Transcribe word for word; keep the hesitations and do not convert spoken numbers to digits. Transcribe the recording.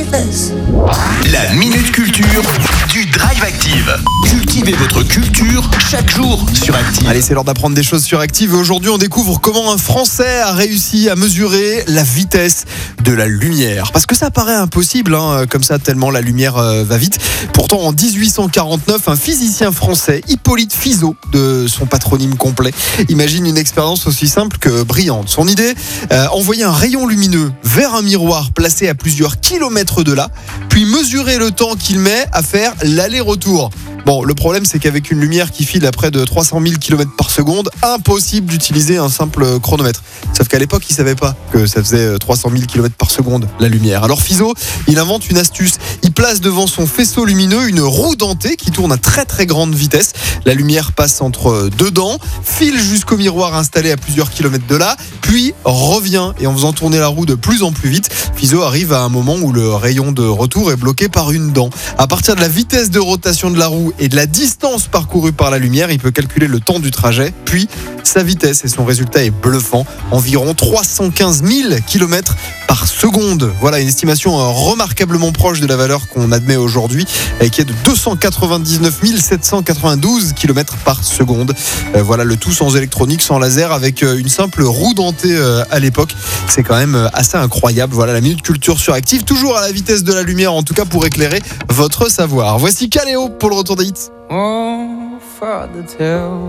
this. La Minute Culture du Drive Active. Cultivez votre culture chaque jour sur Active. Allez, c'est l'heure d'apprendre des choses sur Active. Aujourd'hui, on découvre comment un Français a réussi à mesurer la vitesse de la lumière. Parce que ça paraît impossible, hein, comme ça, tellement la lumière euh, va vite. Pourtant, en dix-huit cent quarante-neuf, un physicien français, Hippolyte Fizeau, de son patronyme complet, imagine une expérience aussi simple que brillante. Son idée, euh, envoyer un rayon lumineux vers un miroir placé à plusieurs kilomètres de là, puis mesurer le temps qu'il met à faire l'aller-retour. Bon, le problème, c'est qu'avec une lumière qui file à près de trois cent mille kilomètres par seconde, impossible d'utiliser un simple chronomètre. Sauf qu'à l'époque, il ne savait pas que ça faisait trois cent mille kilomètres par seconde, la lumière. Alors Fizeau, il invente une astuce. Il place devant son faisceau lumineux une roue dentée qui tourne à très très grande vitesse. La lumière passe entre deux dents, file jusqu'au miroir installé à plusieurs kilomètres de là, puis revient. Et en faisant tourner la roue de plus en plus vite, Fizeau arrive à un moment où le rayon de retour est bloqué par une dent. À partir de la vitesse de rotation de la roue et de la distance parcourue par la lumière, il peut calculer le temps du trajet, puis sa vitesse, et son résultat est bluffant, environ trois cent quinze mille kilomètres par seconde. Voilà une estimation remarquablement proche de la valeur qu'on admet aujourd'hui, et qui est de deux cent quatre-vingt-dix-neuf mille sept cent quatre-vingt-douze kilomètres par seconde. Euh, voilà le tout sans électronique, sans laser, avec une simple roue dentée euh, à l'époque. C'est quand même assez incroyable. Voilà la Minute Culture sur Active, toujours à la vitesse de la lumière, en tout cas pour éclarer votre savoir. Voici Caléo pour le retour des hits. Oh, Father, tell